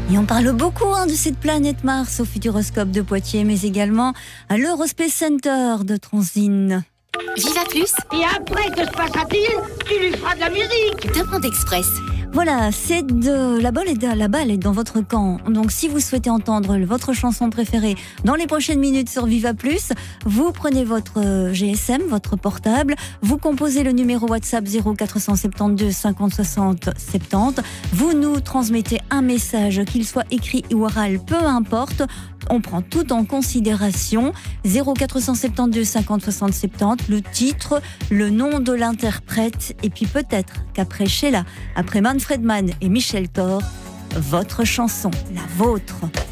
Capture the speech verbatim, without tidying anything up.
Et on parle beaucoup hein, de cette planète Mars au Futuroscope de Poitiers, mais également à l'Eurospace Center de Transinne. Viva Plus. Et après, que se passera-t-il? Tu lui feras de la musique. Demande Express. Voilà, c'est de la balle, est de, la balle est dans votre camp. Donc si vous souhaitez entendre votre chanson préférée dans les prochaines minutes sur Viva Plus, vous prenez votre G S M, votre portable, vous composez le numéro WhatsApp zéro quatre cent soixante-douze cinquante soixante soixante, vous nous transmettez un message, qu'il soit écrit ou oral, peu importe. On prend tout en considération. zéro quatre cent soixante-douze cinquante soixante soixante, le titre, le nom de l'interprète, et puis peut-être qu'après Sheila, après Manfred Mann et Michel Thor, votre chanson, la vôtre.